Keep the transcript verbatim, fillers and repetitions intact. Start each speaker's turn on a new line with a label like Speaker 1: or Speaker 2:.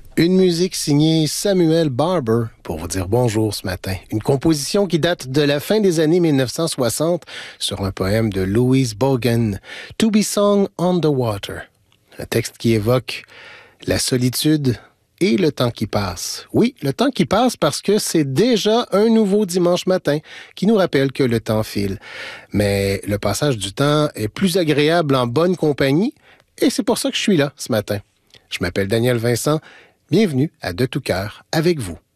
Speaker 1: Une musique signée Samuel Barber pour vous dire bonjour ce matin. Une composition qui date de la fin des années mille neuf cent soixante sur un poème de Louise Bogan, To be Sung on the Water. Un texte qui évoque la solitude et le temps qui passe. Oui, le temps qui passe parce que c'est déjà un nouveau dimanche matin qui nous rappelle que le temps file. Mais le passage du temps est plus agréable en bonne compagnie et c'est pour ça que je suis là ce matin. Je m'appelle Daniel Vincent. Bienvenue à De tout cœur avec vous.